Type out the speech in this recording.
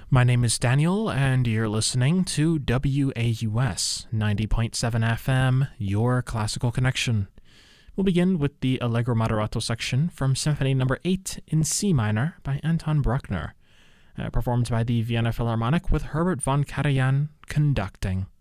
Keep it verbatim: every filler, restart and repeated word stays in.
My name is Daniel, and you're listening to W A U S ninety point seven F M, Your Classical Connection. We'll begin with the Allegro Moderato section from Symphony Number eight in C minor by Anton Bruckner, uh, performed by the Vienna Philharmonic with Herbert von Karajan conducting.